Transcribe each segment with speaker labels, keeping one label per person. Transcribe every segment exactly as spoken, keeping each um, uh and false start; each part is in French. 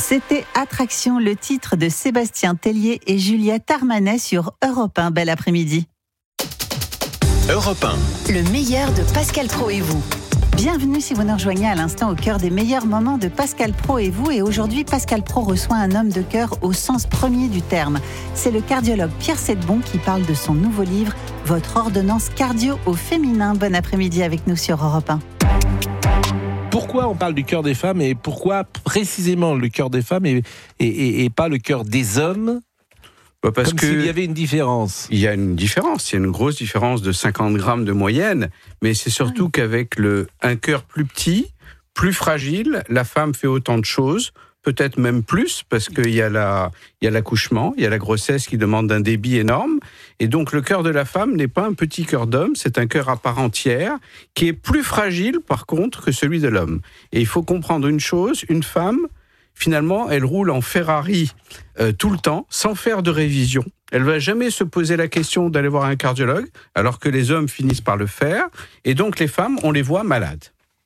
Speaker 1: C'était Attraction, le titre de Sébastien Tellier et Juliette Armanet sur Europe un. Bel après-midi.
Speaker 2: Europe un.
Speaker 3: Le meilleur de Pascal Praud et vous.
Speaker 1: Bienvenue si vous nous rejoignez à l'instant au cœur des meilleurs moments de Pascal Praud et vous. Et aujourd'hui, Pascal Praud reçoit un homme de cœur au sens premier du terme. C'est le cardiologue Pierre Sedbon qui parle de son nouveau livre « Votre ordonnance cardio au féminin ». Bon après-midi avec nous sur Europe un.
Speaker 4: Pourquoi on parle du cœur des femmes et pourquoi précisément le cœur des femmes et, et, et, et pas le cœur des hommes ?
Speaker 5: Bah parce
Speaker 4: Comme
Speaker 5: que
Speaker 4: s'il y avait une différence.
Speaker 5: Il y a une différence, il y a une grosse différence de cinquante grammes de moyenne, mais c'est surtout oui. qu'avec le, un cœur plus petit, plus fragile, la femme fait autant de choses, peut-être même plus, parce qu'il y a, la, il y a l'accouchement, il y a la grossesse qui demande un débit énorme, et donc le cœur de la femme n'est pas un petit cœur d'homme, c'est un cœur à part entière, qui est plus fragile par contre que celui de l'homme. Et il faut comprendre une chose, une femme, finalement, elle roule en Ferrari euh, tout le temps, sans faire de révision. Elle ne va jamais se poser la question d'aller voir un cardiologue, alors que les hommes finissent par le faire. Et donc, les femmes, on les voit malades.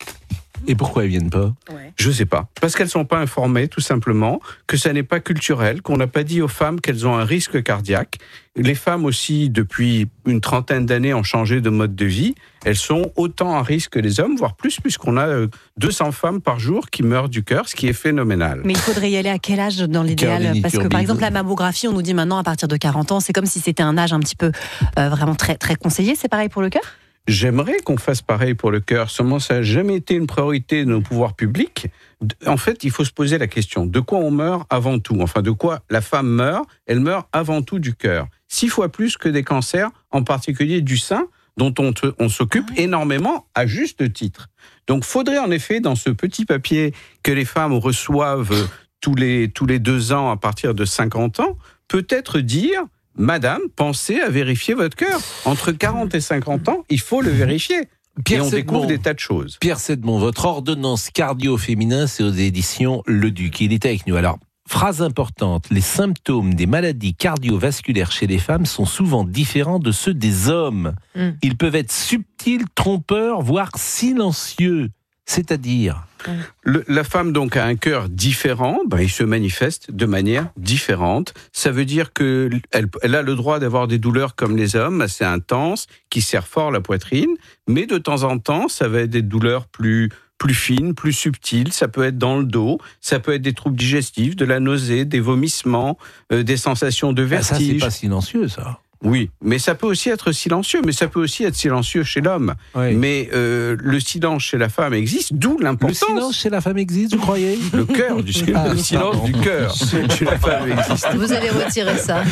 Speaker 4: Et pourquoi elles ne viennent pas ?
Speaker 1: Ouais.
Speaker 5: Je ne sais pas. Parce qu'elles ne sont pas informées, tout simplement, que ça n'est pas culturel, qu'on n'a pas dit aux femmes qu'elles ont un risque cardiaque. Les femmes aussi, depuis une trentaine d'années, ont changé de mode de vie. Elles sont autant à risque que les hommes, voire plus, puisqu'on a deux cents femmes par jour qui meurent du cœur, ce qui est phénoménal.
Speaker 6: Mais il faudrait y aller à quel âge dans l'idéal ? Parce que par exemple, la mammographie, on nous dit maintenant à partir de quarante ans, c'est comme si c'était un âge un petit peu euh, vraiment très, très conseillé. C'est pareil pour le cœur ?
Speaker 5: J'aimerais qu'on fasse pareil pour le cœur, seulement ça n'a jamais été une priorité de nos pouvoirs publics. En fait, il faut se poser la question, de quoi on meurt avant tout ? Enfin, de quoi la femme meurt ? Elle meurt avant tout du cœur. Six fois plus que des cancers, en particulier du sein, dont on, te, on s'occupe ah oui. énormément à juste titre. Donc, faudrait en effet, dans ce petit papier que les femmes reçoivent tous les, tous les deux ans à partir de cinquante ans, peut-être dire... Madame, pensez à vérifier votre cœur. Entre quarante et cinquante ans, il faut le vérifier. Pierre et on Sedbon, découvre des tas de choses.
Speaker 4: Pierre Sedbon, votre ordonnance cardio féminin, c'est aux éditions Le Duc. Il est avec nous. Alors, phrase importante, les symptômes des maladies cardiovasculaires chez les femmes sont souvent différents de ceux des hommes. Mm. Ils peuvent être subtils, trompeurs, voire silencieux. C'est-à-dire
Speaker 5: Le, La femme donc a un cœur différent, ben, il se manifeste de manière différente. Ça veut dire qu'elle elle a le droit d'avoir des douleurs comme les hommes, assez intenses, qui serrent fort la poitrine, mais de temps en temps, ça va être des douleurs plus, plus fines, plus subtiles. Ça peut être dans le dos, ça peut être des troubles digestifs, de la nausée, des vomissements, euh, des sensations de vertige.
Speaker 4: Ah, ça, c'est pas silencieux, ça.
Speaker 5: Oui, mais ça peut aussi être silencieux, mais ça peut aussi être silencieux chez l'homme. Oui. Mais euh, le silence chez la femme existe, d'où l'importance.
Speaker 4: Le silence chez la femme existe, vous croyez ?
Speaker 5: Le cœur du silence, ah, le silence pardon. du cœur chez la femme existe.
Speaker 6: Vous allez retirer ça.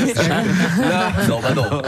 Speaker 5: Là, non, bah non.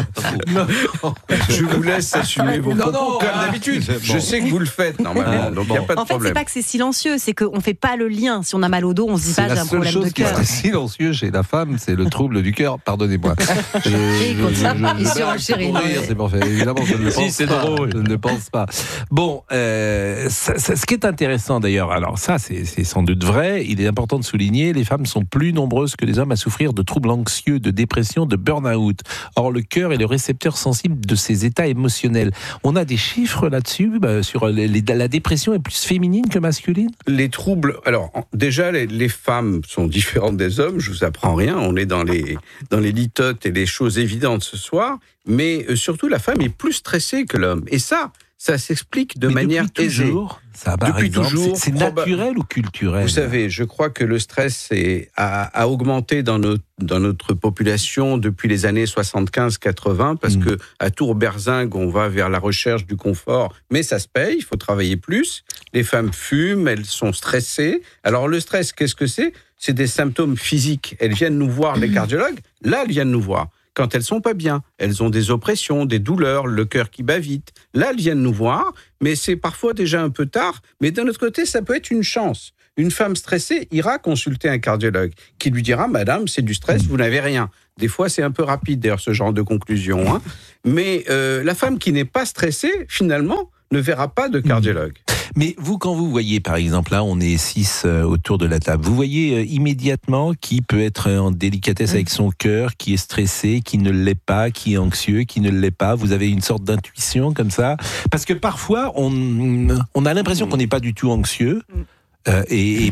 Speaker 5: non. Je vous laisse assumer vos propos non, comme ah, d'habitude. Bon. Je sais que vous le faites normalement, ah, donc il n'y a pas de
Speaker 6: en fait,
Speaker 5: problème.
Speaker 6: C'est pas que c'est silencieux, c'est qu'on ne fait pas le lien. Si on a mal au dos, on se dit c'est pas j'ai un problème de cœur.
Speaker 4: C'est la seule chose qui est silencieux chez la femme, c'est le trouble du cœur. Pardonnez-moi. Je, je,
Speaker 6: Je, je, je,
Speaker 4: c'est pour rire, c'est parfait. Évidemment, je ne si, pense c'est pas. Drôle. Je ne pense pas. Bon, euh, ça, ça, ce qui est intéressant d'ailleurs, alors ça, c'est, c'est sans doute vrai. Il est important de souligner, les femmes sont plus nombreuses que les hommes à souffrir de troubles anxieux, de dépression, de burn-out. Or, le cœur est le récepteur sensible de ces états émotionnels. On a des chiffres là-dessus bah, sur les, les, la dépression est plus féminine que masculine.
Speaker 5: Les troubles. Alors, déjà, les, les femmes sont différentes des hommes. Je vous apprends rien. On est dans les dans les litotes et les choses évidentes ce soir. Mais euh, surtout, la femme est plus stressée que l'homme. Et ça, ça s'explique de
Speaker 4: Mais
Speaker 5: manière
Speaker 4: depuis
Speaker 5: aisée.
Speaker 4: Toujours, ça, par
Speaker 5: depuis
Speaker 4: exemple,
Speaker 5: toujours.
Speaker 4: C'est, c'est naturel ou culturel ?
Speaker 5: Vous savez, je crois que le stress est, a, a augmenté dans notre, dans notre population depuis les années soixante-quinze quatre-vingts, parce mmh. que à Tours-Berzingue, on va vers la recherche du confort. Mais ça se paye, il faut travailler plus. Les femmes fument, elles sont stressées. Alors le stress, qu'est-ce que c'est ? C'est des symptômes physiques. Elles viennent nous voir, les cardiologues. Là, elles viennent nous voir. Quand elles sont pas bien, elles ont des oppressions, des douleurs, le cœur qui bat vite. Là, elles viennent nous voir, mais c'est parfois déjà un peu tard. Mais d'un autre côté, ça peut être une chance. Une femme stressée ira consulter un cardiologue qui lui dira « Madame, c'est du stress, vous n'avez rien ». Des fois, c'est un peu rapide, d'ailleurs, ce genre de conclusion. Hein. Mais euh, la femme qui n'est pas stressée, finalement, ne verra pas de cardiologue.
Speaker 4: Mais vous, quand vous voyez, par exemple, là, on est six euh, autour de la table, vous voyez euh, immédiatement qui peut être en délicatesse avec son cœur, qui est stressé, qui ne l'est pas, qui est anxieux, qui ne l'est pas. Vous avez une sorte d'intuition comme ça. Parce que parfois, on, on a l'impression qu'on n'est pas du tout anxieux. Euh, et, et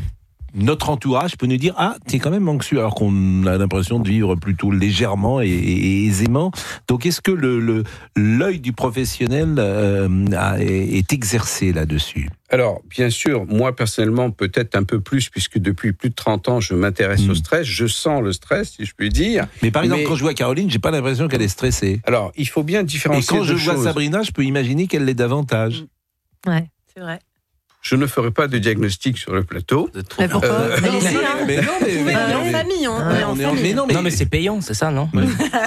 Speaker 4: notre entourage peut nous dire « Ah, t'es quand même anxieux », alors qu'on a l'impression de vivre plutôt légèrement et, et aisément. Donc, est-ce que le, le, l'œil du professionnel euh, a, est exercé là-dessus ?
Speaker 5: Alors, bien sûr, moi personnellement, peut-être un peu plus, puisque depuis plus de trente ans, je m'intéresse mmh. au stress. Je sens le stress, si je puis dire.
Speaker 4: Mais par exemple,
Speaker 5: Mais...
Speaker 4: quand je vois Caroline, j'ai pas l'impression qu'elle est stressée.
Speaker 5: Alors, il faut bien différencier.
Speaker 4: Et quand je vois
Speaker 5: choses.
Speaker 4: Sabrina, je peux imaginer qu'elle l'est davantage.
Speaker 6: Ouais, c'est vrai.
Speaker 5: Je ne ferai pas de diagnostic sur le plateau.
Speaker 6: Mais pourquoi euh,
Speaker 4: mais, mais, mais non, mais, mais,
Speaker 6: mais, en famille, hein.
Speaker 4: Ouais, on est en, mais non, mais,
Speaker 7: non, mais c'est payant, c'est ça, non?
Speaker 5: non,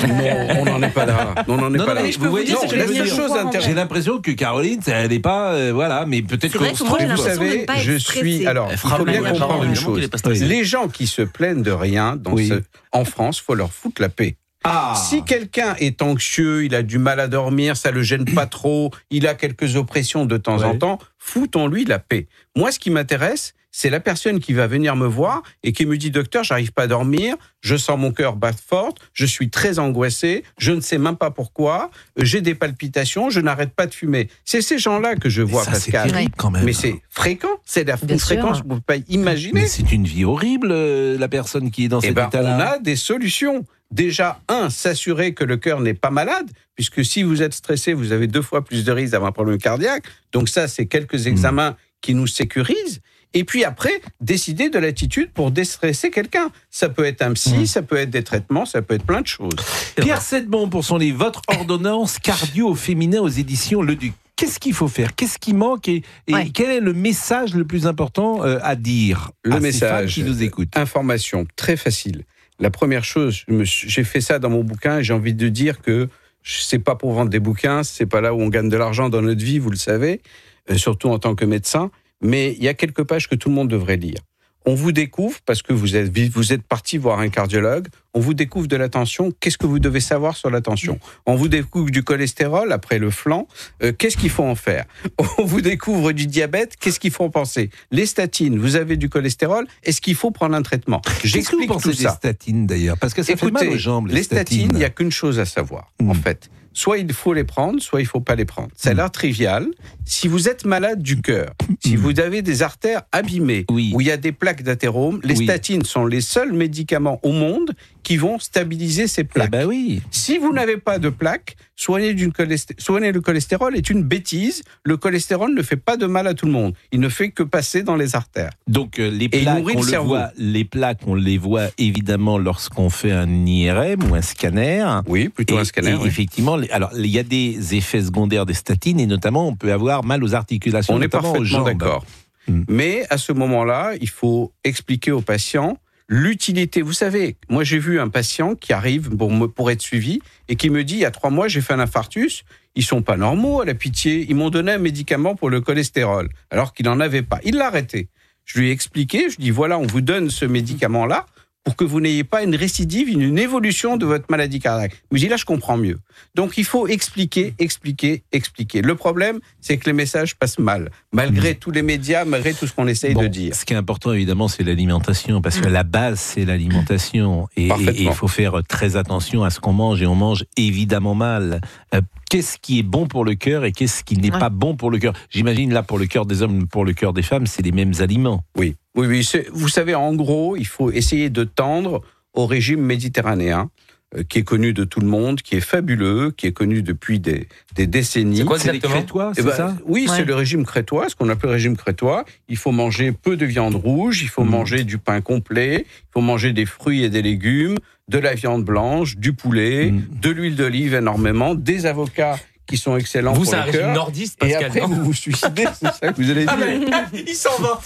Speaker 5: on n'en est pas là. On n'en est
Speaker 4: non,
Speaker 5: pas
Speaker 4: non,
Speaker 5: là.
Speaker 4: Vous voyez,
Speaker 5: non, la seule chose intéressante.
Speaker 4: J'ai l'impression que Caroline, elle n'est pas, euh, voilà, mais peut-être
Speaker 6: qu'on se trompe.
Speaker 5: Vous savez, je suis. Alors, il faut bien comprendre une chose. Les gens qui se plaignent de rien dans oui. ce, en France, faut leur foutre la paix. Ah. Si quelqu'un est anxieux, il a du mal à dormir, ça le gêne pas trop, il a quelques oppressions de temps ouais. en temps, foutons-lui la paix. Moi, ce qui m'intéresse, c'est la personne qui va venir me voir et qui me dit « Docteur, j'arrive pas à dormir, je sens mon cœur battre fort, je suis très angoissé, je ne sais même pas pourquoi, j'ai des palpitations, je n'arrête pas de fumer. » C'est ces gens-là que je vois,
Speaker 4: ça,
Speaker 5: Pascal.
Speaker 4: C'est terrible, quand même.
Speaker 5: Mais c'est fréquent, c'est la une fréquence que vous ne pouvez pas imaginer.
Speaker 4: Mais c'est une vie horrible, la personne qui est dans
Speaker 5: eh
Speaker 4: cet
Speaker 5: ben,
Speaker 4: état-là.
Speaker 5: On a des solutions. Déjà, un, s'assurer que le cœur n'est pas malade, puisque si vous êtes stressé, vous avez deux fois plus de risques d'avoir un problème cardiaque. Donc ça, c'est quelques examens mmh. qui nous sécurisent. Et puis après, décider de l'attitude pour déstresser quelqu'un. Ça peut être un psy, mmh. ça peut être des traitements, ça peut être plein de choses.
Speaker 4: Pierre Sedbon, pour son livre « Votre ordonnance cardio au féminin » aux éditions Le Duc. Qu'est-ce qu'il faut faire ? Qu'est-ce qui manque ? Et, et ouais. quel est le message le plus important euh, à dire
Speaker 5: le
Speaker 4: à
Speaker 5: message,
Speaker 4: ces femmes qui nous écoutent ?
Speaker 5: Information, très facile. La première chose, je me suis, j'ai fait ça dans mon bouquin et j'ai envie de dire que c'est pas pour vendre des bouquins, c'est pas là où on gagne de l'argent dans notre vie, vous le savez, euh, surtout en tant que médecin, mais il y a quelques pages que tout le monde devrait lire. On vous découvre, parce que vous êtes, vous êtes parti voir un cardiologue, on vous découvre de la tension, qu'est-ce que vous devez savoir sur la tension ? On vous découvre du cholestérol, après le flanc, euh, qu'est-ce qu'il faut en faire ? On vous découvre du diabète, qu'est-ce qu'il faut en penser ? Les statines, vous avez du cholestérol, est-ce qu'il faut prendre un traitement ? J'explique tout ça. Qu'est-ce que vous pensez des
Speaker 4: statines d'ailleurs ? Parce que ça
Speaker 5: Écoutez,
Speaker 4: fait mal aux jambes, les,
Speaker 5: les
Speaker 4: statines.
Speaker 5: statines, il n'y a qu'une chose à savoir, mmh. en fait. Soit il faut les prendre, soit il ne faut pas les prendre. Ça a l'air trivial. Si vous êtes malade du cœur, si vous avez des artères abîmées, oui. où il y a des plaques d'athérome, les oui. statines sont les seuls médicaments au monde qui vont stabiliser ces plaques.
Speaker 4: Eh ben oui.
Speaker 5: Si vous n'avez pas de plaques, soigner, d'une cholesté- soigner le cholestérol est une bêtise. Le cholestérol ne fait pas de mal à tout le monde. Il ne fait que passer dans les artères.
Speaker 4: Donc euh, les plaques, on le le voit, les plaques, on les voit évidemment lorsqu'on fait un I R M ou un scanner.
Speaker 5: Oui, plutôt
Speaker 4: et,
Speaker 5: un scanner.
Speaker 4: Et
Speaker 5: oui.
Speaker 4: Effectivement, alors il y a des effets secondaires des statines et notamment on peut avoir mal aux articulations,
Speaker 5: on
Speaker 4: notamment aux jambes.
Speaker 5: On est parfaitement d'accord. Hum. Mais à ce moment-là, il faut expliquer aux patients l'utilité. Vous savez, moi j'ai vu un patient qui arrive pour, me, pour être suivi et qui me dit, il y a trois mois, j'ai fait un infarctus. Ils sont pas normaux, à la pitié. Ils m'ont donné un médicament pour le cholestérol, alors qu'il n'en avait pas. Il l'a arrêté. Je lui ai expliqué, je lui ai dit, voilà, on vous donne ce médicament-là pour que vous n'ayez pas une récidive, une évolution de votre maladie cardiaque. Mais je dis, là, je comprends mieux. Donc, il faut expliquer, expliquer, expliquer. Le problème, c'est que les messages passent mal, malgré mmh. tous les médias, malgré tout ce qu'on essaye
Speaker 4: bon,
Speaker 5: de dire.
Speaker 4: Ce qui est important, évidemment, c'est l'alimentation, parce que la base, c'est l'alimentation. Et il faut faire très attention à ce qu'on mange, et on mange évidemment mal. Euh, qu'est-ce qui est bon pour le cœur et qu'est-ce qui n'est ouais. pas bon pour le cœur ? J'imagine, là, pour le cœur des hommes, pour le cœur des femmes, c'est les mêmes aliments.
Speaker 5: Oui. Oui, oui. C'est, vous savez, en gros, il faut essayer de tendre au régime méditerranéen, euh, qui est connu de tout le monde, qui est fabuleux, qui est connu depuis des, des décennies.
Speaker 7: C'est quoi exactement ?
Speaker 4: C'est les crétois, c'est
Speaker 5: eh ben,
Speaker 4: ça ?
Speaker 5: Oui, ouais. c'est le régime crétois, ce qu'on appelle le régime crétois. Il faut manger peu de viande rouge, il faut mmh. manger du pain complet, il faut manger des fruits et des légumes, de la viande blanche, du poulet, mmh. de l'huile d'olive énormément, des avocats qui sont excellents
Speaker 7: vous,
Speaker 5: pour le cœur. Vous, c'est un régime
Speaker 7: nordiste, Pascal.
Speaker 5: Et après, non vous vous suicidez, c'est ça que vous allez dire.
Speaker 7: Ah ben, il s'en va.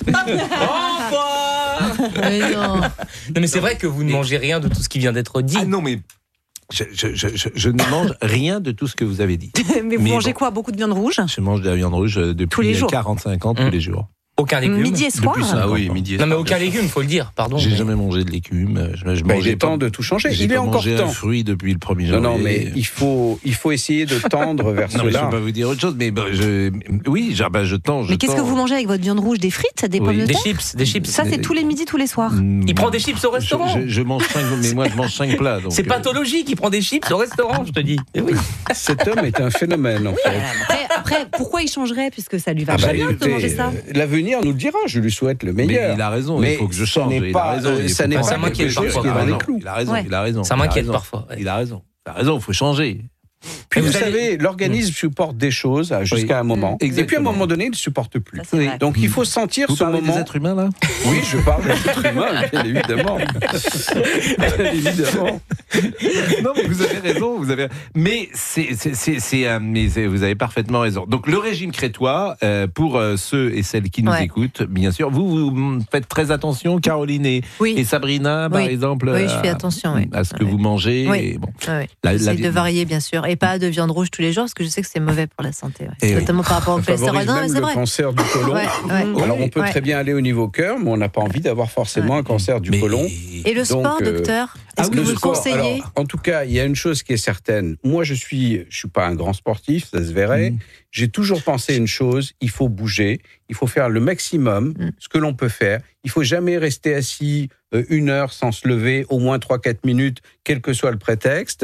Speaker 7: Au revoir.
Speaker 6: Mais non.
Speaker 7: non, mais c'est vrai que vous ne mangez rien de tout ce qui vient d'être dit.
Speaker 4: Ah non, mais je, je, je, je, je ne mange rien de tout ce que vous avez dit.
Speaker 6: Mais vous mais mangez bon, quoi ? Beaucoup de viande rouge ?
Speaker 4: Je mange de la viande rouge depuis tous les jours. quarante-cinq ans, mmh. tous les jours.
Speaker 7: Aucun légume.
Speaker 6: Midi et soir.
Speaker 4: Ah oui, midi et
Speaker 7: soir. Non, mais aucun
Speaker 4: bien
Speaker 7: légume, faut le dire, pardon.
Speaker 4: J'ai
Speaker 7: mais...
Speaker 4: jamais mangé de légumes. Je, je
Speaker 5: bah, il est temps de tout changer.
Speaker 4: J'ai
Speaker 5: il est
Speaker 4: pas
Speaker 5: encore
Speaker 4: mangé
Speaker 5: temps.
Speaker 4: un fruit depuis le premier janvier.
Speaker 5: Non, non, mais il faut, il faut essayer de tendre vers
Speaker 4: non,
Speaker 5: cela.
Speaker 4: Mais je ne peux pas vous dire autre chose, mais bah, je, oui, genre, bah, je tends. Je
Speaker 6: mais qu'est-ce
Speaker 4: tends.
Speaker 6: que vous mangez avec votre viande rouge ? Des frites ? Des pommes
Speaker 7: oui.
Speaker 6: de
Speaker 7: terre ?
Speaker 6: Des
Speaker 7: chips, des chips.
Speaker 6: Ça, c'est tous les midis, tous les soirs.
Speaker 7: Mmh. Il prend des chips au restaurant.
Speaker 4: Je, je, je mange cinq, mais moi, je mange cinq plats. Donc,
Speaker 7: c'est pathologique, il prend des chips au restaurant, je te dis.
Speaker 5: Oui. Cet homme est un phénomène, en fait.
Speaker 6: Après, Après, pourquoi il changerait puisque ça lui va
Speaker 5: ah bah,
Speaker 6: bien de manger ça.
Speaker 5: L'avenir nous le dira. Je lui souhaite le meilleur.
Speaker 4: Mais il a raison. Mais il faut que je change.
Speaker 5: Ça n'est pas.
Speaker 4: Il
Speaker 5: ça n'est pas
Speaker 8: quelque chose qui est dans les clous.
Speaker 4: Il a raison. Il a raison.
Speaker 8: Ça m'inquiète parfois.
Speaker 4: Il a raison. Il a raison. Il faut changer.
Speaker 5: Puis vous, vous savez, allez... l'organisme mmh. supporte des choses jusqu'à oui. un moment. Mmh. Et puis à un moment donné, il ne supporte plus. Ça, oui. Donc mmh. il faut sentir
Speaker 4: vous
Speaker 5: ce moment.
Speaker 4: Vous parlez des êtres humains là ?
Speaker 5: Oui, je parle des êtres humains, bien évidemment. bien évidemment.
Speaker 4: Non, mais vous avez raison. Vous avez. Mais c'est, c'est, c'est, c'est, euh, mais c'est, vous avez parfaitement raison. Donc le régime crétois, euh, pour euh, ceux et celles qui nous ouais. écoutent, bien sûr, vous, vous faites très attention, Caroline et,
Speaker 6: oui.
Speaker 4: et Sabrina, par
Speaker 6: oui.
Speaker 4: exemple.
Speaker 6: Oui, je fais attention.
Speaker 4: À,
Speaker 6: oui.
Speaker 4: à ce que
Speaker 6: oui.
Speaker 4: vous mangez.
Speaker 6: Oui.
Speaker 4: Et bon.
Speaker 6: Oui.
Speaker 4: La,
Speaker 6: J'essaie
Speaker 4: la...
Speaker 6: de varier, bien sûr. Et pas de viande rouge tous les jours, parce que je sais que c'est mauvais pour la santé. Ouais. Notamment
Speaker 5: oui.
Speaker 6: par rapport au cholestérol.
Speaker 5: Non, c'est le
Speaker 6: vrai.
Speaker 5: cancer du côlon. Ouais, ouais. Alors on peut ouais. très bien aller au niveau cœur, mais on n'a pas envie d'avoir forcément ouais. un cancer du mais... côlon.
Speaker 6: Et le Donc, sport, euh... docteur ? Est-ce ah, que vous le conseillez ?
Speaker 5: Alors, en tout cas, il y a une chose qui est certaine. Moi, je suis, je suis pas un grand sportif, ça se verrait. Mmh. J'ai toujours pensé une chose, il faut bouger, il faut faire le maximum, mmh. ce que l'on peut faire. Il faut jamais rester assis euh, une heure sans se lever, au moins trois à quatre minutes, quel que soit le prétexte.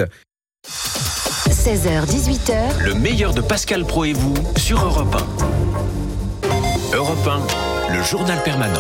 Speaker 3: seize heures dix-huit heures.
Speaker 2: Le meilleur de Pascal Praud et vous sur Europe un. Europe un, le journal permanent.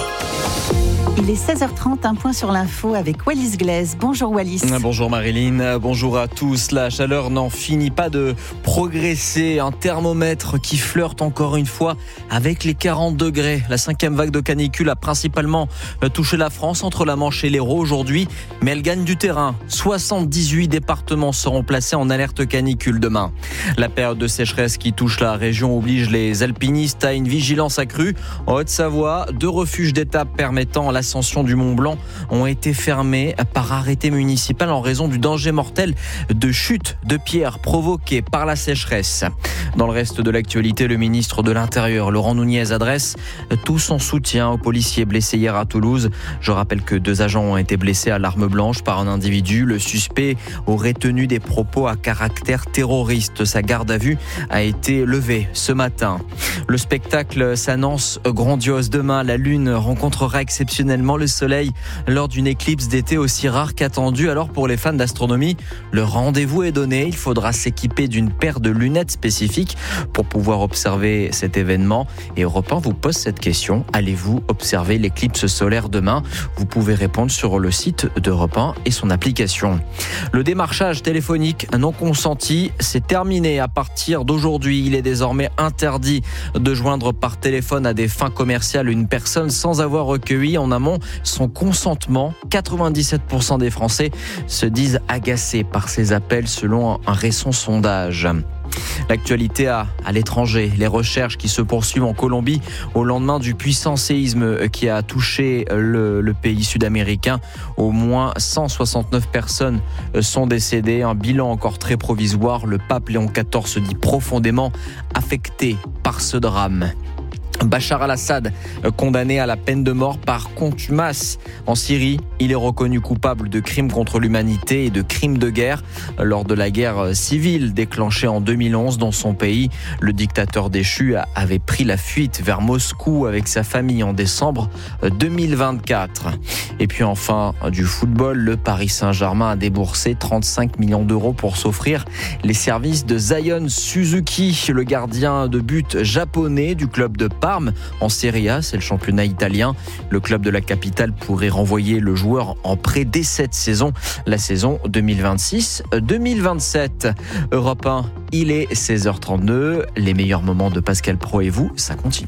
Speaker 1: Il est seize heures trente, un point sur l'info avec Wallis Glaise. Bonjour Wallis.
Speaker 9: Bonjour Marilyn, bonjour à tous. La chaleur n'en finit pas de progresser. Un thermomètre qui flirte encore une fois avec les quarante degrés. La cinquième vague de canicule a principalement touché la France entre la Manche et l'Hérault aujourd'hui, mais elle gagne du terrain. soixante-dix-huit départements seront placés en alerte canicule demain. La période de sécheresse qui touche la région oblige les alpinistes à une vigilance accrue. En Haute-Savoie, deux refuges d'étape permettant la L'ascension du Mont Blanc ont été fermés par arrêté municipal en raison du danger mortel de chute de pierres provoquées par la sécheresse. Dans le reste de l'actualité, le ministre de l'Intérieur, Laurent Nunez, adresse tout son soutien aux policiers blessés hier à Toulouse. Je rappelle que deux agents ont été blessés à l'arme blanche par un individu. Le suspect aurait tenu des propos à caractère terroriste. Sa garde à vue a été levée ce matin. Le spectacle s'annonce grandiose. Demain, la Lune rencontrera exceptionnellement le soleil lors d'une éclipse d'été aussi rare qu'attendue. Alors pour les fans d'astronomie, le rendez-vous est donné. Il faudra s'équiper d'une paire de lunettes spécifiques pour pouvoir observer cet événement. Et Europe un vous pose cette question. Allez-vous observer l'éclipse solaire demain ? Vous pouvez répondre sur le site d'Europe un et son application. Le démarchage téléphonique non consenti, c'est terminé. À partir d'aujourd'hui, il est désormais interdit de joindre par téléphone à des fins commerciales une personne sans avoir recueilli en amont son consentement. quatre-vingt-dix-sept pour cent des Français se disent agacés par ces appels selon un récent sondage. L'actualité à, à l'étranger, les recherches qui se poursuivent en Colombie au lendemain du puissant séisme qui a touché le, le pays sud-américain. Au moins cent soixante-neuf personnes sont décédées, un bilan encore très provisoire. Le pape Léon quatorze se dit profondément affecté par ce drame. Bachar al-Assad, condamné à la peine de mort par contumace en Syrie. Il est reconnu coupable de crimes contre l'humanité et de crimes de guerre lors de la guerre civile déclenchée en deux mille onze dans son pays. Le dictateur déchu avait pris la fuite vers Moscou avec sa famille en décembre deux mille vingt-quatre. Et puis enfin, du football, le Paris Saint-Germain a déboursé trente-cinq millions d'euros pour s'offrir les services de Zion Suzuki, le gardien de but japonais du club de Parme en Serie A, c'est le championnat italien. Le club de la capitale pourrait renvoyer le joueur en prêt dès cette saison, la saison deux mille vingt-six deux mille vingt-sept. Europe un, il est seize heures trente-deux. Les meilleurs moments de Pascal Praud et vous, ça continue.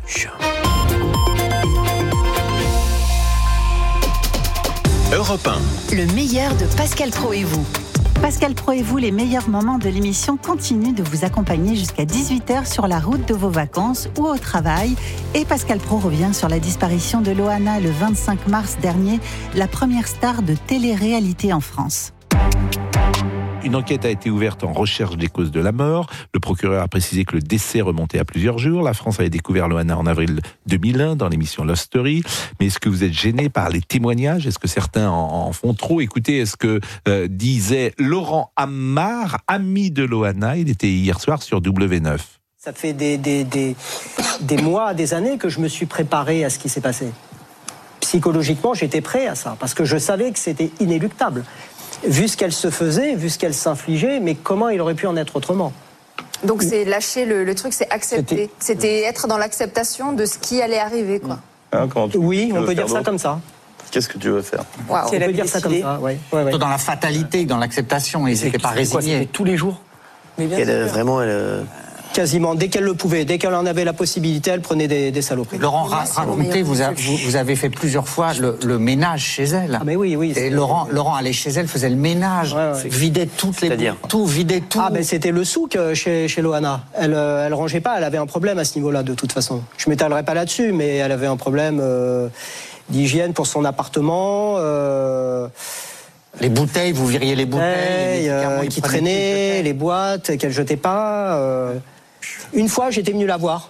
Speaker 2: Europe un.
Speaker 3: Le meilleur de Pascal Praud et vous.
Speaker 1: Pascal Praud et vous, les meilleurs moments de l'émission continuent de vous accompagner jusqu'à dix-huit heures sur la route de vos vacances ou au travail. Et Pascal Praud revient sur la disparition de Loana le vingt-cinq mars dernier, la première star de télé-réalité en France.
Speaker 4: Une enquête a été ouverte en recherche des causes de la mort. Le procureur a précisé que le décès remontait à plusieurs jours. La France avait découvert Loana en avril deux mille un dans l'émission Lost Story. Mais est-ce que vous êtes gêné par les témoignages ? Est-ce que certains en, en font trop ? Écoutez, ce que euh, disait Laurent Ammar, ami de Loana. Il était hier soir sur W neuf.
Speaker 10: Ça fait des, des, des, des mois, des années que je me suis préparé à ce qui s'est passé. Psychologiquement, j'étais prêt à ça, parce que je savais que c'était inéluctable. Vu ce qu'elle se faisait, vu ce qu'elle s'infligeait, mais comment il aurait pu en être autrement ?
Speaker 11: Donc c'est lâcher le, le truc, c'est accepter. C'était, C'était être dans l'acceptation de ce qui allait arriver, quoi.
Speaker 10: Hein, tu, oui, on peut dire ça comme ça.
Speaker 12: Qu'est-ce que tu veux faire?
Speaker 11: Wow.
Speaker 10: On peut dire ça comme ça, ouais. Ouais, ouais.
Speaker 13: Dans la fatalité, dans l'acceptation, et c'était pas résigné.
Speaker 10: C'était tous les jours.
Speaker 12: Mais bien elle, sûr. Vraiment, elle...
Speaker 10: Quasiment, dès qu'elle le pouvait, dès qu'elle en avait la possibilité, elle prenait des, des saloperies.
Speaker 13: Laurent, ra- racontez, vous, a, vous, vous avez fait plusieurs fois le, le ménage chez elle.
Speaker 10: Ah mais oui, oui.
Speaker 13: Et Laurent, Laurent allait chez elle, faisait le ménage, ouais, ouais. vidait toutes les...
Speaker 12: C'est-à-dire
Speaker 13: tout, vidait tout.
Speaker 10: Ah ben c'était le souk chez, chez Loana. Elle, elle rangeait pas, elle avait un problème à ce niveau-là, de toute façon. Je m'étalerai pas là-dessus, mais elle avait un problème euh, d'hygiène pour son appartement... Euh,
Speaker 13: Les bouteilles, vous viriez les bouteilles
Speaker 10: les euh, qui traînaient, les boîtes qu'elle jetait pas. Euh... Une fois, j'étais venu la voir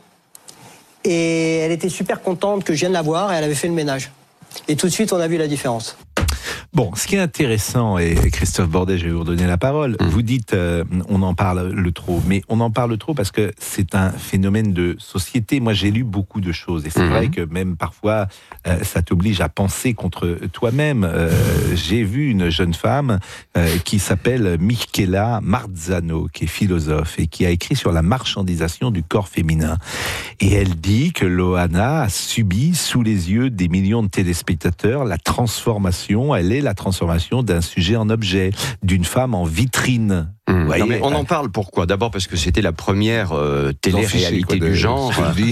Speaker 10: et elle était super contente que je vienne la voir et elle avait fait le ménage. Et tout de suite, on a vu la différence.
Speaker 4: Bon, ce qui est intéressant, et Christophe Bordet, je vais vous redonner la parole, mmh. vous dites euh, on en parle le trop, mais on en parle trop parce que c'est un phénomène de société. Moi, j'ai lu beaucoup de choses, et c'est mmh. vrai que même parfois, euh, ça t'oblige à penser contre toi-même. Euh, j'ai vu une jeune femme euh, qui s'appelle Michela Marzano, qui est philosophe, et qui a écrit sur la marchandisation du corps féminin. Et elle dit que Loana a subi, sous les yeux des millions de téléspectateurs, la transformation, elle est la transformation d'un sujet en objet, d'une femme en vitrine.
Speaker 14: Mmh. Non, mais on en parle pourquoi? D'abord parce que c'était la première euh, télé-réalité du genre.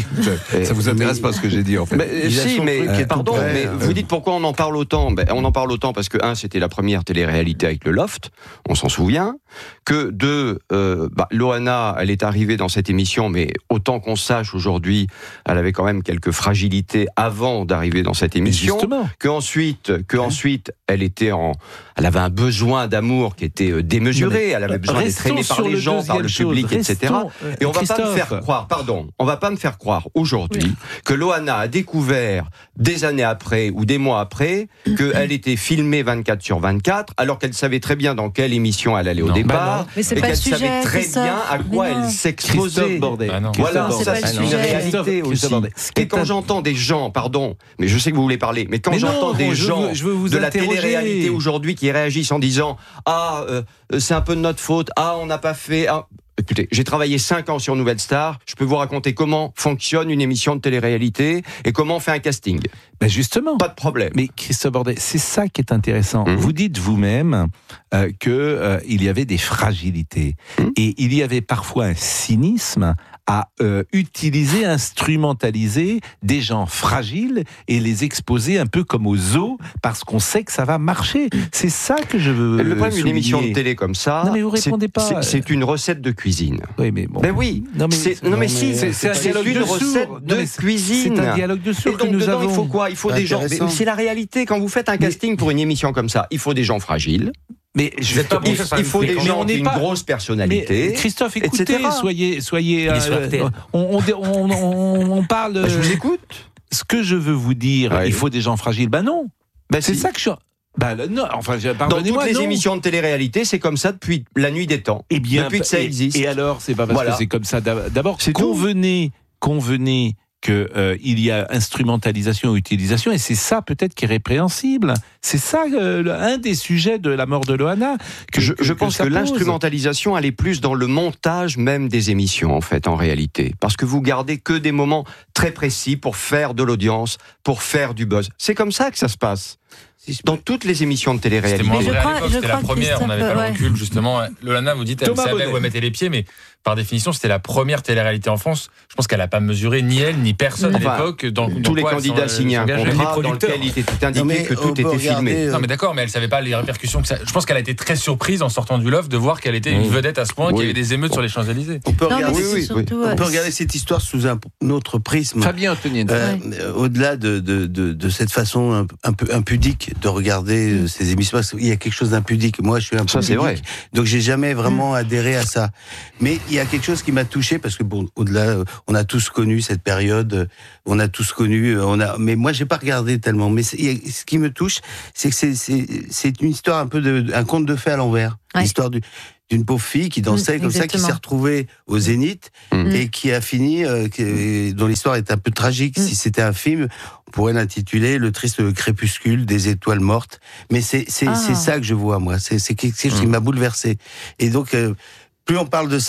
Speaker 4: Ça vous intéresse pas ce que j'ai dit en fait?
Speaker 14: Mais, si, mais euh, pardon, prêt, mais euh... vous dites pourquoi on en parle autant? Ben, on en parle autant parce que un, c'était la première télé-réalité avec le Loft, on s'en souvient. Que deux, euh, bah, Loana, elle est arrivée dans cette émission, mais autant qu'on sache aujourd'hui, elle avait quand même quelques fragilités avant d'arriver dans cette émission.
Speaker 4: Justement.
Speaker 14: Que ensuite, que ensuite, elle était en, elle avait un besoin d'amour qui était démesuré. Elle avait besoin d'être aimée par les gens, par le public,
Speaker 4: chose,
Speaker 14: et cetera.
Speaker 4: Euh,
Speaker 14: et on va
Speaker 4: Christophe.
Speaker 14: pas me faire croire, pardon, on va pas me faire croire aujourd'hui oui. que Loana a découvert des années après ou des mois après qu'elle était filmée vingt-quatre sur vingt-quatre, alors qu'elle savait très bien dans quelle émission elle allait non. au départ,
Speaker 6: bah et
Speaker 14: qu'elle
Speaker 6: sujet,
Speaker 14: savait très bien à quoi elle s'exposait.
Speaker 4: Bah
Speaker 14: voilà,
Speaker 6: non,
Speaker 14: ça c'est, c'est une réalité aussi. Et quand j'entends des gens, pardon, mais je sais que vous voulez parler, mais quand mais j'entends non, des gens
Speaker 4: veux, je veux vous
Speaker 14: de
Speaker 4: interroger.
Speaker 14: la télé-réalité aujourd'hui qui réagissent en disant ah euh, c'est un peu de notre faute, ah on n'a pas fait. Ah... Écoutez, j'ai travaillé cinq ans sur Nouvelle Star. Je peux vous raconter comment fonctionne une émission de télé-réalité et comment on fait un casting.
Speaker 4: Ben justement.
Speaker 14: Pas de problème.
Speaker 4: Mais Christophe Bordet, c'est ça qui est intéressant. Mmh. Vous dites vous-même euh, que euh, il y avait des fragilités mmh. et il y avait parfois un cynisme à euh, utiliser, instrumentaliser des gens fragiles et les exposer un peu comme au zoo parce qu'on sait que ça va marcher. C'est ça que je veux
Speaker 14: Le problème d'une émission de
Speaker 4: souligner.
Speaker 14: télé comme ça,
Speaker 4: non mais vous répondez
Speaker 14: c'est,
Speaker 4: pas.
Speaker 14: C'est, c'est une recette de cuisine.
Speaker 4: Oui mais bon.
Speaker 14: Ben oui.
Speaker 4: Non mais,
Speaker 14: c'est, non mais si, c'est, c'est, c'est une recette de
Speaker 4: non,
Speaker 14: cuisine.
Speaker 4: C'est un dialogue de sourds que nous
Speaker 14: dedans,
Speaker 4: avons.
Speaker 14: Il faut quoi? Il faut des gens. Mais c'est la réalité. Quand vous faites un casting mais... pour une émission comme ça, il faut des gens fragiles.
Speaker 4: Mais je vais pas
Speaker 14: il, il faut des gens qui ont une
Speaker 4: pas...
Speaker 14: grosse personnalité.
Speaker 4: Mais Christophe, écoutez,
Speaker 14: et cetera.
Speaker 4: soyez, soyez. Euh, on, on, on, on, on parle.
Speaker 14: Bah, je vous écoute.
Speaker 4: Ce que je veux vous dire, ouais. il faut des gens fragiles. Ben non.
Speaker 14: Ben
Speaker 4: c'est
Speaker 14: si.
Speaker 4: ça que je. Bah non, enfin,
Speaker 14: dans toutes les
Speaker 4: non.
Speaker 14: émissions de télé-réalité, c'est comme ça depuis la nuit des temps.
Speaker 4: Eh bien,
Speaker 14: depuis que ça
Speaker 4: et,
Speaker 14: existe.
Speaker 4: Et alors, c'est pas parce voilà. que c'est comme ça. D'abord,
Speaker 14: c'est
Speaker 4: convenez, convenez qu'il euh, y a instrumentalisation et utilisation, et c'est ça peut-être qui est répréhensible. C'est ça euh, un des sujets de la mort de Loana.
Speaker 14: Que, je,
Speaker 4: que,
Speaker 14: je pense que,
Speaker 4: que
Speaker 14: l'instrumentalisation, elle est plus dans le montage même des émissions, en fait, en réalité. Parce que vous gardez que des moments très précis pour faire de l'audience, pour faire du buzz. C'est comme ça que ça se passe. Dans toutes les émissions de télé-réalité.
Speaker 15: C'était moins vrai à l'époque, c'était la première, on n'avait pas ouais. le recul, justement. Loana, vous dites, elle Thomas savait Bonnet. Où elle mettait les pieds, mais par définition, c'était la première télé-réalité en France. Je pense qu'elle n'a pas mesuré, ni elle, ni personne enfin, à l'époque. Dans,
Speaker 14: tous
Speaker 15: dans
Speaker 14: les candidats signaient un contrat dans lequel il était indiqué non, que tout était filmé.
Speaker 15: Euh... Non, mais d'accord, mais elle ne savait pas les répercussions que ça... Je pense qu'elle a été très surprise en sortant du Loft de voir qu'elle était une vedette à ce point, oui. qu'il y avait des émeutes sur les Champs-Élysées.
Speaker 12: On peut
Speaker 6: non,
Speaker 12: regarder,
Speaker 6: oui, oui,
Speaker 12: oui. On peut regarder cette histoire sous un, un autre prisme.
Speaker 4: Fabien Antonienne.
Speaker 12: Euh, ouais. Au-delà de, de, de, de cette façon un, un peu impudique de regarder mmh. ces émissions, parce qu'il y a quelque chose d'impudique. Moi, je suis un peu
Speaker 14: ça, c'est vrai.
Speaker 12: Donc j'ai jamais vraiment adhéré à ça. Mais il y a quelque chose qui m'a touché parce que bon, au-delà, on a tous connu cette période, on a tous connu, on a. Mais moi, j'ai pas regardé tellement. Mais ce qui me touche, c'est que c'est, c'est, c'est une histoire un peu de, un conte de fées à l'envers. Ouais. L'histoire du. d'une pauvre fille qui dansait mmh, comme ça, qui s'est retrouvée au Zénith mmh. et qui a fini, euh, qui, dont l'histoire est un peu tragique. Mmh. Si c'était un film, on pourrait l'intituler Le triste crépuscule des étoiles mortes. Mais c'est c'est, ah. c'est ça que je vois, moi. C'est, c'est quelque chose mmh. qui m'a bouleversé. Et donc, euh, plus on parle de ça,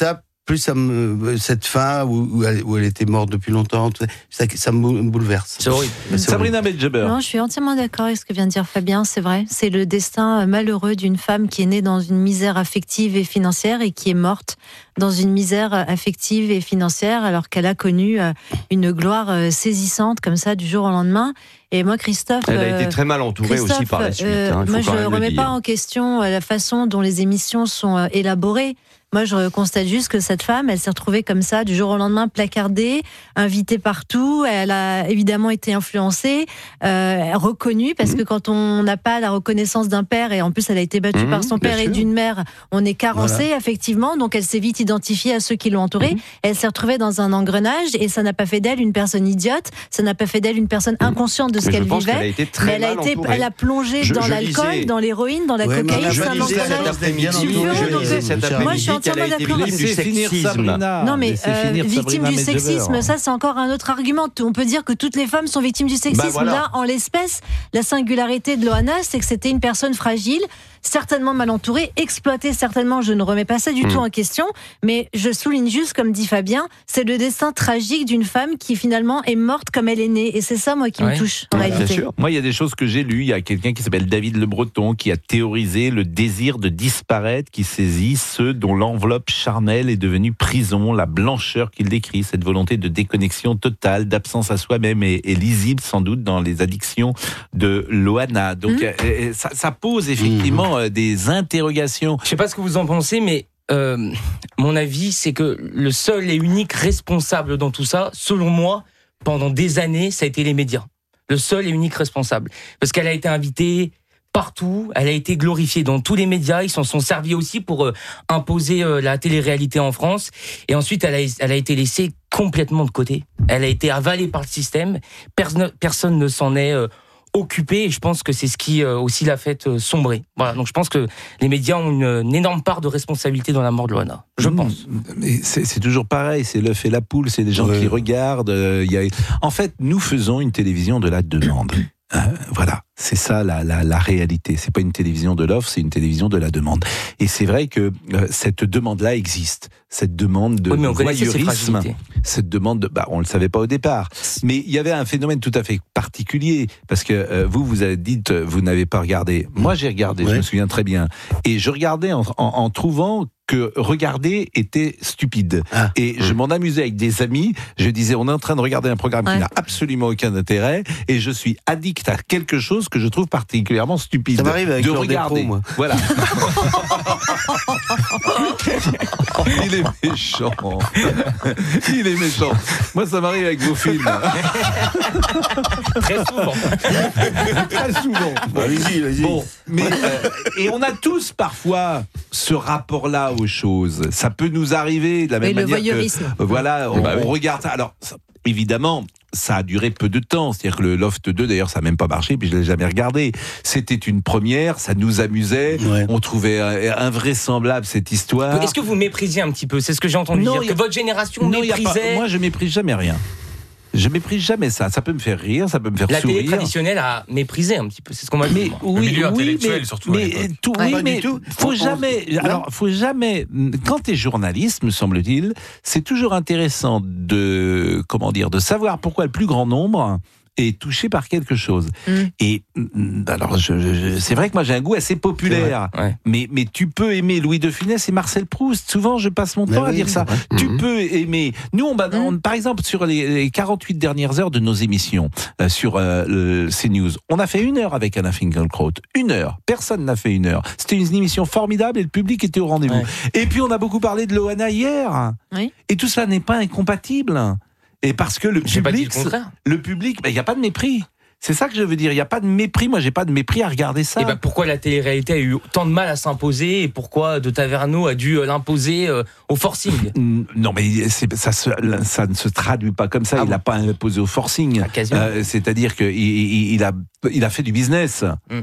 Speaker 12: plus ça me, cette fin où, où, elle, où elle était morte depuis longtemps, ça, ça me bouleverse.
Speaker 9: C'est horrible.
Speaker 12: C'est
Speaker 4: Sabrina Medjeber.
Speaker 6: Non, je suis entièrement d'accord avec ce que vient de dire Fabien, c'est vrai. C'est le destin malheureux d'une femme qui est née dans une misère affective et financière et qui est morte dans une misère affective et financière alors qu'elle a connu une gloire saisissante comme ça du jour au lendemain. Et moi, Christophe...
Speaker 14: Elle a été très mal entourée aussi par la suite.
Speaker 6: Euh,
Speaker 14: hein,
Speaker 6: moi, je ne remets pas en question la façon dont les émissions sont élaborées. Moi, je constate juste que cette femme, elle s'est retrouvée comme ça, du jour au lendemain, placardée, invitée partout. Elle a évidemment été influencée, euh, reconnue, parce mmh. que quand on n'a pas la reconnaissance d'un père, et en plus elle a été battue mmh, par son père sûr. et d'une mère, on est carencé, voilà. effectivement. Donc elle s'est vite identifiée à ceux qui l'ont entourée. Mmh. Elle s'est retrouvée dans un engrenage, et ça n'a pas fait d'elle une personne idiote, ça n'a pas fait d'elle une personne inconsciente de ce
Speaker 14: mais
Speaker 6: qu'elle
Speaker 14: je pense
Speaker 6: vivait.
Speaker 14: qu'elle a été très
Speaker 6: mais elle a,
Speaker 14: mal
Speaker 6: été, elle a plongé
Speaker 14: je,
Speaker 6: dans
Speaker 14: je
Speaker 6: l'alcool,
Speaker 14: lisais.
Speaker 6: dans l'héroïne, dans la
Speaker 12: ouais,
Speaker 6: cocaïne.
Speaker 14: Je
Speaker 6: c'est un
Speaker 14: lisais cet
Speaker 6: engrenage.
Speaker 14: après-midi,
Speaker 12: je
Speaker 14: lisais cet après-midi qu'elle a été victime du sexisme.
Speaker 6: Non mais euh, victime du sexisme, ça c'est encore un autre argument. On peut dire que toutes les femmes sont victimes du sexisme. Bah voilà. Là, en l'espèce, la singularité de Loana, c'est que c'était une personne fragile, certainement mal entourée, exploitée certainement. Je ne remets pas ça du mmh. tout en question, mais je souligne juste, comme dit Fabien, c'est le destin tragique d'une femme qui finalement est morte comme elle est née. Et c'est ça, moi, qui ouais. me touche en ouais, réalité.
Speaker 4: Sûr. Moi, il y a des choses que j'ai lues. Il y a quelqu'un qui s'appelle David Le Breton qui a théorisé le désir de disparaître qui saisit ceux dont l'enveloppe charnelle est devenue prison, la blancheur qu'il décrit, cette volonté de déconnexion totale, d'absence à soi-même est, est lisible sans doute dans les addictions de Loana. Donc mmh. euh, ça, ça pose effectivement euh, des interrogations.
Speaker 8: Je ne sais pas ce que vous en pensez, mais euh, mon avis, c'est que le seul et unique responsable dans tout ça, selon moi, pendant des années, ça a été les médias. Le seul et unique responsable. Parce qu'elle a été invitée partout, elle a été glorifiée dans tous les médias, ils s'en sont servis aussi pour euh, imposer euh, la télé-réalité en France, et ensuite elle a, elle a été laissée complètement de côté. Elle a été avalée par le système, personne, personne ne s'en est euh, occupé, et je pense que c'est ce qui euh, aussi l'a fait euh, sombrer. Voilà, donc je pense que les médias ont une, une énorme part de responsabilité dans la mort de Loana. Je mmh, pense.
Speaker 4: Mais c'est, c'est toujours pareil, c'est l'œuf et la poule, c'est les gens ouais. qui regardent. Euh, y a... En fait, nous faisons une télévision de la demande. Euh, voilà, c'est ça la, la, la réalité. C'est pas une télévision de l'offre, c'est une télévision de la demande. Et c'est vrai que euh, cette demande-là existe. Cette demande de
Speaker 8: oui,
Speaker 4: voyeurisme, cette demande de, bah, on le savait pas au départ. Mais il y avait un phénomène tout à fait particulier parce que euh, vous, vous avez dit, vous n'avez pas regardé. Moi, j'ai regardé, ouais. je me souviens très bien. Et je regardais en, en, en trouvant que regarder était stupide. Ah. Et je m'en amusais avec des amis. Je disais, on est en train de regarder un programme ouais. qui n'a absolument aucun intérêt, et je suis addict à quelque chose que je trouve particulièrement stupide.
Speaker 12: Ça m'arrive avec
Speaker 4: de regarder. Pro, moi. Voilà. Il est méchant. Il est méchant. Moi, ça m'arrive avec vos films.
Speaker 8: Très souvent.
Speaker 4: Très souvent. Bon, allez-y, allez-y. Bon, mais euh, et on a tous parfois ce rapport-là aux choses. Ça peut nous arriver de la même
Speaker 6: et
Speaker 4: manière
Speaker 6: le voyeurisme.
Speaker 4: que voilà, on,
Speaker 14: bah oui.
Speaker 4: on regarde. Alors ça, évidemment, ça a duré peu de temps. C'est-à-dire que le Loft deux, d'ailleurs, ça n'a même pas marché, puis je ne l'ai jamais regardé. C'était une première, ça nous amusait. Ouais. On trouvait invraisemblable cette histoire.
Speaker 8: Est-ce que vous méprisiez un petit peu ? C'est ce que j'ai entendu non, dire, a... que votre génération non, méprisait.
Speaker 4: Moi, je méprise jamais rien. Je méprise jamais ça. Ça peut me faire rire, ça peut me faire
Speaker 8: la
Speaker 4: sourire.
Speaker 8: La télé traditionnelle a méprisé un petit peu. C'est ce qu'on m'a dit.
Speaker 4: Oui,
Speaker 15: le milieu
Speaker 4: oui,
Speaker 15: intellectuel
Speaker 4: mais,
Speaker 15: surtout.
Speaker 4: Mais, tout, oui,
Speaker 12: pas
Speaker 4: mais
Speaker 12: du tout.
Speaker 4: faut
Speaker 12: on,
Speaker 4: jamais.
Speaker 12: On...
Speaker 4: Alors, faut jamais. Quand t'es journaliste, me semble-t-il, c'est toujours intéressant de comment dire, de savoir pourquoi le plus grand nombre est touché par quelque chose. Mm. Et alors, je, je, c'est vrai que moi j'ai un goût assez populaire,
Speaker 8: ouais.
Speaker 4: mais mais tu peux aimer Louis de Funès et Marcel Proust. Souvent, je passe mon mais temps oui, à dire ça. Ouais. Tu mm-hmm. peux aimer. Nous, on, on, mm. par exemple, sur les, les quarante-huit dernières heures de nos émissions euh, sur euh, le CNews, on a fait une heure avec Anna Finkielkraut. Une heure. Personne n'a fait une heure. C'était une émission formidable et le public était au rendez-vous. Ouais. Et puis, on a beaucoup parlé de Loana hier.
Speaker 6: Oui.
Speaker 4: Et tout ça n'est pas incompatible. Et parce que le
Speaker 8: j'ai
Speaker 4: public,
Speaker 8: pas dit le,
Speaker 4: le public, il ben, n'y a pas de mépris. C'est ça que je veux dire. Il n'y a pas de mépris. Moi, j'ai pas de mépris à regarder ça.
Speaker 8: Et ben pourquoi la télé-réalité a eu tant de mal à s'imposer et pourquoi De Taverneau a dû l'imposer euh, au forcing ?
Speaker 4: Non, mais c'est, ça, se, ça ne se traduit pas comme ça. Ah il n'a bon. pas imposé au forcing.
Speaker 8: Ah,
Speaker 4: euh, c'est-à-dire qu'il il, il a, il a fait du business. Mm.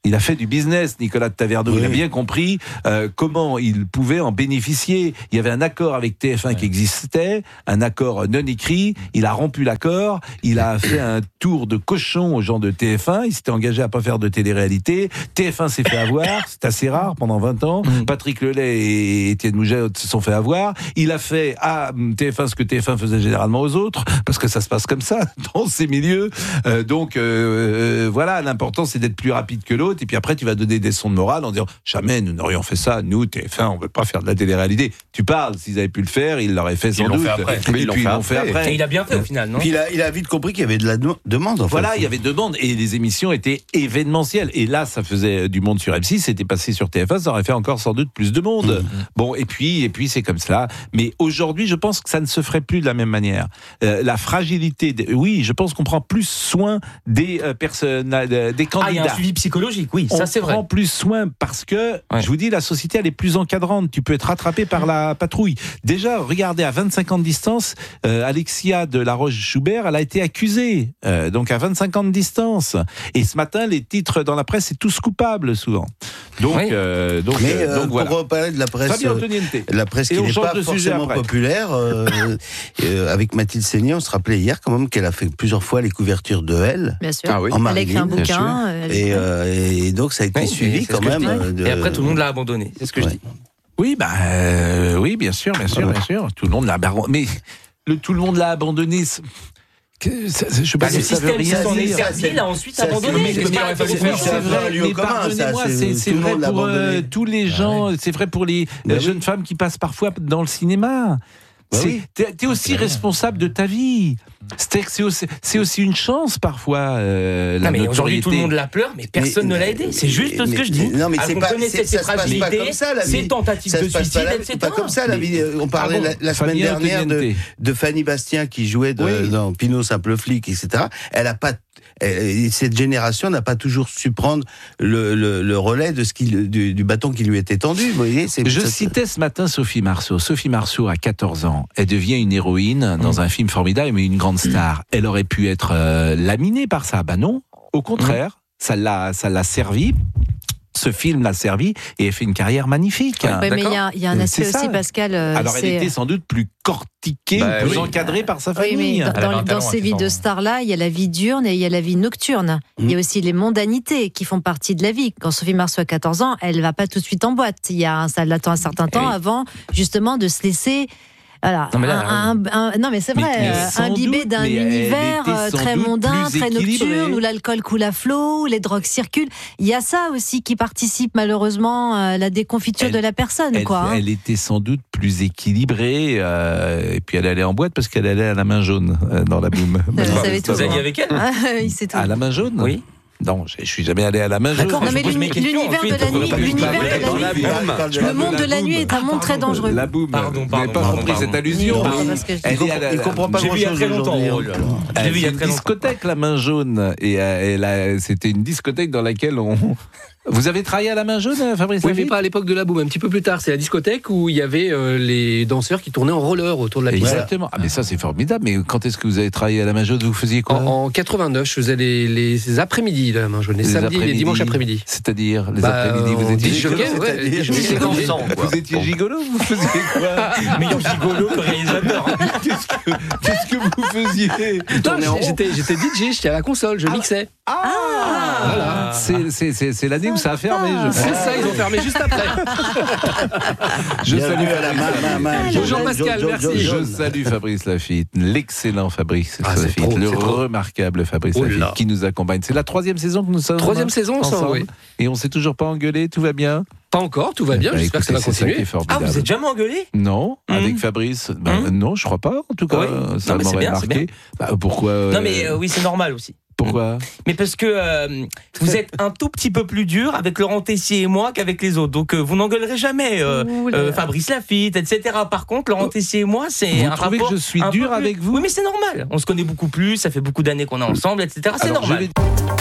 Speaker 4: Il a fait du business, Nicolas de Taverneau. Oui. Il a bien compris euh, comment il pouvait en bénéficier. Il y avait un accord avec T F un ouais. qui existait, un accord non écrit. Il a rompu l'accord. Il a fait un tour de cochon aux gens de T F un. Il s'était engagé à pas faire de télé-réalité. T F un s'est fait avoir. C'est assez rare pendant vingt ans. Mmh. Patrick Lelay et Étienne Mouget se sont fait avoir. Il a fait à T F un ce que T F un faisait généralement aux autres, parce que ça se passe comme ça dans ces milieux. Euh, donc euh, voilà, l'important c'est d'être plus rapide que l'autre. Et puis après, tu vas donner des sons de morale en disant jamais nous n'aurions fait ça. Nous, T F un, on veut pas faire de la télé-réalité. Tu parles, s'ils avaient pu le faire, ils l'auraient fait sans
Speaker 15: ils
Speaker 4: doute.
Speaker 15: Fait après.
Speaker 4: Et puis ils l'ont fait après.
Speaker 8: Et il a bien fait au final, non?
Speaker 12: Puis il a, il a vite compris qu'il y avait de la no- demande. En
Speaker 4: voilà,
Speaker 12: fait.
Speaker 4: il y avait demande et les émissions étaient événementielles. Et là, ça faisait du monde sur M six. C'était passé sur T F un, ça aurait fait encore sans doute plus de monde. Mmh. Bon, et puis, et puis c'est comme cela. Mais aujourd'hui, je pense que ça ne se ferait plus de la même manière. Euh, la fragilité, des, oui, je pense qu'on prend plus soin des euh, personnes, euh, des candidats.
Speaker 8: Ah, il y a un suivi psychologique, oui,
Speaker 4: on
Speaker 8: ça c'est vrai.
Speaker 4: On prend plus soin parce que, ouais. je vous dis, la société, elle est plus encadrante. Tu peux être rattrapé par la patrouille. Déjà, regardez, à vingt-cinq ans de distance, euh, Alexia de La Roche-Joubert, elle a été accusée. Euh, donc à vingt-cinq ans de distance. Et ce matin, les titres dans la presse, c'est tous coupables, souvent. Donc, oui. euh, donc,
Speaker 12: Mais euh,
Speaker 4: donc voilà.
Speaker 12: Pour reparler de la presse, euh, la presse qui n'est pas forcément populaire, euh, euh, avec Mathilde Seigné, on se rappelait hier quand même qu'elle a fait plusieurs fois les couvertures de Elle.
Speaker 6: Bien sûr.
Speaker 12: Ah oui. En
Speaker 6: elle a écrit un bouquin.
Speaker 12: Et, euh, et donc ça a été
Speaker 8: oui,
Speaker 12: suivi quand même.
Speaker 8: De... Et après tout le monde l'a abandonné. C'est ce que ouais. je dis.
Speaker 4: Oui, bah euh, oui, bien sûr, bien sûr, bien sûr. Tout le monde l'a abandonné. Mais le, tout le monde l'a abandonné. Que, ça, je sais pas bah, si ça veut rien dire.
Speaker 8: Il a ensuite abandonné.
Speaker 4: C'est vrai, mais pardonnez-moi, c'est vrai pour euh, tous les gens, c'est vrai pour les bah jeunes oui. femmes qui passent parfois dans le cinéma. Bah oui. T'es, t'es aussi ouais. responsable de ta vie. C'est, c'est, aussi, c'est aussi une chance parfois. Euh, la
Speaker 8: non, mais
Speaker 4: notoriété.
Speaker 8: Aujourd'hui tout le monde la pleure, mais personne mais, ne l'a aidé. C'est juste mais, ce que je dis.
Speaker 12: Non mais
Speaker 8: Alors
Speaker 12: c'est pas, c'est,
Speaker 8: ses fragilités, ses tentatives de suicide, et cetera.
Speaker 12: C'est pas comme ça la vie. On parlait ah bon, la, la semaine dernière de, de Fanny Bastien qui jouait de, oui. dans Pinot Simple Flic, et cetera. Elle a pas Et cette génération n'a pas toujours su prendre le, le, le relais de ce qui, du, du bâton qui lui était tendu. Vous voyez, c'est,
Speaker 4: Je
Speaker 12: ça,
Speaker 4: citais ce matin Sophie Marceau. Sophie Marceau a quatorze ans. Elle devient une héroïne dans mmh. un film formidable, mais une grande star. Mmh. Elle aurait pu être euh, laminée par ça. Ben non, au contraire, mmh. ça l'a, ça l'a servi. Ce film l'a servi et elle fait une carrière magnifique.
Speaker 6: Ouais, mais il y a, y a un aspect aussi, Pascal. Euh,
Speaker 4: Alors elle était sans doute plus cortiquée, bah, plus oui. encadrée par sa famille.
Speaker 6: Oui, mais dans, dans, dans ces vies de stars-là, il y a la vie diurne et il y a la vie nocturne. Mmh. Il y a aussi les mondanités qui font partie de la vie. Quand Sophie Marceau a quatorze ans, elle ne va pas tout de suite en boîte. Il y a un, ça l'attend un certain temps oui. avant, justement, de se laisser... Voilà. Non, mais, là, un, un, un, non mais c'est vrai, mais, mais imbibé d'un univers très mondain, très nocturne, où l'alcool coule à flot, où les drogues circulent. Il y a ça aussi qui participe malheureusement à la déconfiture elle, de la personne.
Speaker 4: Elle,
Speaker 6: quoi, hein.
Speaker 4: elle était sans doute plus équilibrée, euh, et puis elle allait en boîte parce qu'elle allait à la main jaune euh, dans la boum.
Speaker 8: Vous avez tout allé avec elle
Speaker 6: ah, il sait tout.
Speaker 4: À la main jaune.
Speaker 8: Oui.
Speaker 4: Non, je suis jamais allé à la main jaune.
Speaker 6: Non, mais l'univers de la nuit, l'univers de la nuit, le monde de la nuit est un monde très dangereux.
Speaker 4: La boum. Pardon, pardon. Vous n'avez pas compris cette allusion.
Speaker 12: Elle est à la, il comprend pas grand-chose.
Speaker 8: J'ai vu il y a très longtemps.
Speaker 4: J'ai vu il y a une discothèque, la main jaune, et c'était une discothèque dans laquelle on. Vous avez travaillé à la main jaune, Fabrice?
Speaker 16: Oui, mais pas à l'époque de la boum, un petit peu plus tard. C'est la discothèque où il y avait euh, les danseurs qui tournaient en roller autour de la piste.
Speaker 4: Exactement. Ah, mais ça, c'est formidable. Mais quand est-ce que vous avez travaillé à la main jaune? Vous faisiez quoi?
Speaker 16: En, en quatre-vingt-neuf, je faisais les, les après-midi de la main jaune, les, les samedis et les dimanches après-midi.
Speaker 4: C'est-à-dire, les
Speaker 16: bah,
Speaker 4: après-midi, vous étiez gigolo?
Speaker 16: Ouais,
Speaker 4: vous étiez gigolo? Vous faisiez quoi?
Speaker 8: Meilleur gigolo que réalisateur.
Speaker 4: Qu'est-ce que, qu'est-ce que vous faisiez?
Speaker 16: Non, j'étais, j'étais D J, j'étais à la console, je mixais.
Speaker 4: Ah, ah voilà. c'est, c'est, c'est, c'est l'année où ça a fermé. Je
Speaker 16: C'est ça, ils ont fermé juste après.
Speaker 4: Je salue à la main, main,
Speaker 16: Jean-Pascal, merci.
Speaker 4: Je salue Fabrice Lafitte, l'excellent Fabrice ah, Lafitte, trop, le remarquable Fabrice oh Lafitte qui nous accompagne. C'est la troisième saison que nous sommes
Speaker 16: Troisième saison ensemble, oui.
Speaker 4: Et on s'est toujours pas engueulé, tout va bien?
Speaker 16: Pas encore, tout va bien, bah, j'espère écoutez, que ça va continuer. Ça
Speaker 8: ah, vous êtes jamais engueulé?
Speaker 4: Non, mmh. avec Fabrice, bah, mmh. non, je crois pas, en tout cas, oui. ça non, m'aurait bien, marqué. Bah, pourquoi euh...
Speaker 8: Non mais euh, oui, c'est normal aussi.
Speaker 4: Pourquoi?
Speaker 8: Mais parce que euh, vous êtes un tout petit peu plus dur avec Laurent Tessier et moi qu'avec les autres. Donc euh, vous n'engueulerez jamais euh, euh, Fabrice Lafitte, et cetera. Par contre, Laurent Tessier et moi, c'est
Speaker 4: vous
Speaker 8: un rapport...
Speaker 4: Vous trouvez que je suis dur avec vous?
Speaker 8: Oui, mais c'est normal. On se connaît beaucoup plus, ça fait beaucoup d'années qu'on est ensemble, et cetera. C'est Alors, normal. Vais...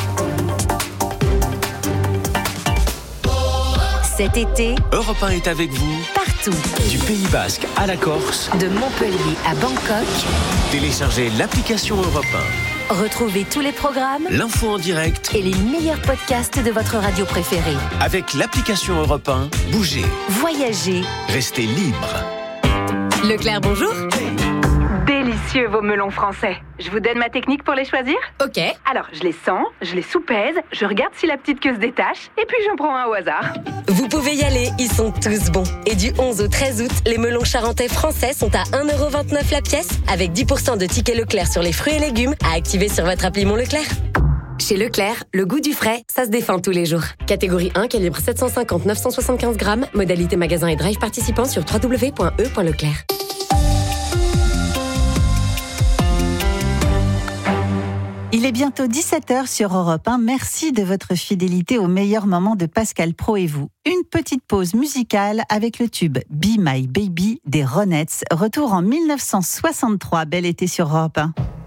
Speaker 3: Cet été,
Speaker 2: Europe un est avec vous
Speaker 3: partout.
Speaker 2: Du Pays Basque à la Corse,
Speaker 3: de Montpellier à Bangkok.
Speaker 2: Téléchargez l'application Europe un.
Speaker 3: Retrouvez tous les programmes,
Speaker 2: l'info en direct
Speaker 3: et les meilleurs podcasts de votre radio préférée.
Speaker 2: avec l'application Europe un. Bougez,
Speaker 3: Voyagez.
Speaker 2: restez libre.
Speaker 17: Leclerc, bonjour. Délicieux vos melons français. Je vous donne ma technique pour les choisir ?
Speaker 3: Ok.
Speaker 17: Alors, je les sens, je les soupèse, je regarde si la petite queue se détache, et puis j'en prends un au hasard.
Speaker 18: Vous pouvez y aller, ils sont tous bons. Et du onze au treize août, les melons charentais français sont à un euro vingt-neuf la pièce, avec dix pour cent de tickets Leclerc sur les fruits et légumes à activer sur votre appli Mon Leclerc. Chez Leclerc, le goût du frais, ça se défend tous les jours. Catégorie un, calibre sept cent cinquante à neuf cent soixante-quinze grammes, modalité magasin et drive participant sur w w w point e point leclerc.
Speaker 1: Il est bientôt dix-sept heures sur Europe un. Merci de votre fidélité au meilleur moment de Pascal Praud et vous. Une petite pause musicale avec le tube Be My Baby des Ronettes. Retour en mille neuf cent soixante-trois. Bel été sur Europe un.